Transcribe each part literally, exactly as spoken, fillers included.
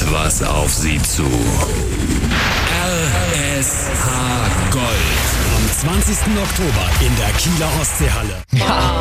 was auf sie zu. R S H Gold. Am zwanzigsten Oktober in der Kieler Ostseehalle. Ja.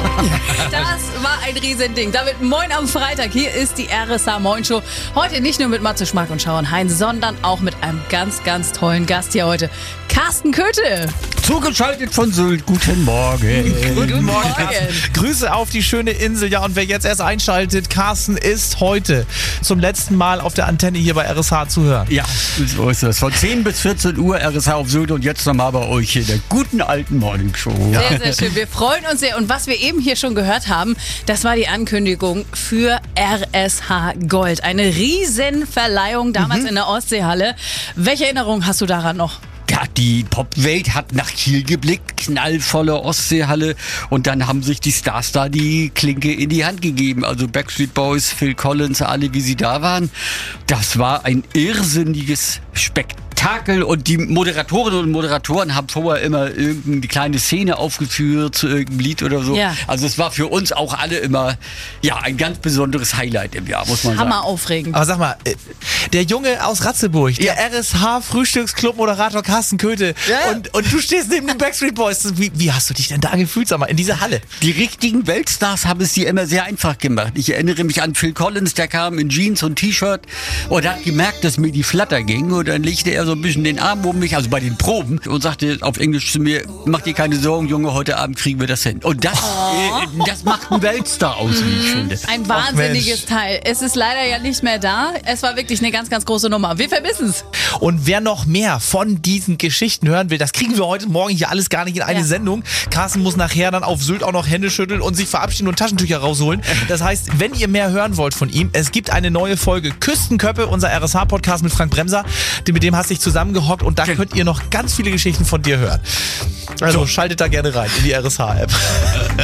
Das war ein Riesending. Damit moin am Freitag. Hier ist die R S H Moin Show. Heute nicht nur mit Matze Schmack und Schauenhain, sondern auch mit einem ganz, ganz tollen Gast hier heute. Carsten Köthe. Zugeschaltet von Sylt. Guten Morgen. Guten Morgen. Grüße auf die schöne Insel. Ja, und wer jetzt erst einschaltet, Carsten ist heute zum letzten Mal auf der Antenne hier bei R S H zu hören. Ja, so ist es. Von zehn bis vierzehn Uhr R S H auf Sylt und jetzt nochmal bei euch hier in der guten alten Morning Show. Sehr, sehr schön. Wir freuen uns sehr. Und was wir eben hier schon gehört haben, das war die Ankündigung für R S H Gold. Eine Riesenverleihung damals mhm. in der Ostseehalle. Welche Erinnerung hast du daran noch? Ja, die Popwelt hat nach Kiel geblickt, knallvolle Ostseehalle und dann haben sich die Stars da die Klinke in die Hand gegeben. Also Backstreet Boys, Phil Collins, alle wie sie da waren. Das war ein irrsinniges Spektakel und die Moderatorinnen und Moderatoren haben vorher immer irgendeine kleine Szene aufgeführt zu irgendeinem Lied oder so. Ja. Also es war für uns auch alle immer ja ein ganz besonderes Highlight im Jahr, muss man sagen. Hammer aufregend. Aber sag mal, der Junge aus Ratzeburg, der ja. R S H-Frühstücksclub-Moderator Carsten Köthe ja, ja. Und, und du stehst neben den Backstreet Boys. Wie, wie hast du dich denn da gefühlt, sag mal, in dieser Halle? Die richtigen Weltstars haben es dir immer sehr einfach gemacht. Ich erinnere mich an Phil Collins, der kam in Jeans und T-Shirt und hat gemerkt, dass mir die Flatter ging und dann legte er so ein bisschen den Arm um mich, also bei den Proben, und sagte auf Englisch zu mir, mach dir keine Sorgen, Junge, heute Abend kriegen wir das hin. Und das, oh. äh, das macht einen Weltstar aus, wie ich finde. Ein wahnsinniges Teil. Es ist leider ja nicht mehr da. Es war wirklich eine ganz, ganz große Nummer. Wir vermissen es. Und wer noch mehr von diesen Geschichten hören will, das kriegen wir heute Morgen hier alles gar nicht in eine ja. Sendung. Carsten muss nachher dann auf Sylt auch noch Hände schütteln und sich verabschieden und Taschentücher rausholen. Das heißt, wenn ihr mehr hören wollt von ihm, es gibt eine neue Folge Küstenköppe, unser R S H-Podcast mit Frank Bremser. Mit dem hast du dich zusammengehockt und da könnt ihr noch ganz viele Geschichten von dir hören. Also so. Schaltet da gerne rein in die R S H-App.